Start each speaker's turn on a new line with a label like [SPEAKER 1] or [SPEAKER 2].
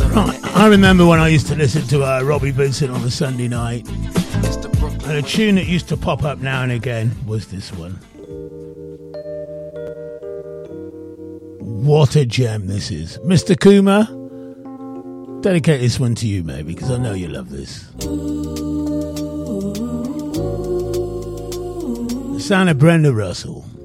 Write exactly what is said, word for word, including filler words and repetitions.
[SPEAKER 1] Right, I remember when I used to listen to uh, Robbie Vincent on a Sunday night, and a tune that used to pop up now and again was this one. What a gem this is. Mister Kuma, dedicate this one to you, maybe, because I know you love this. The sound of Brenda Russell.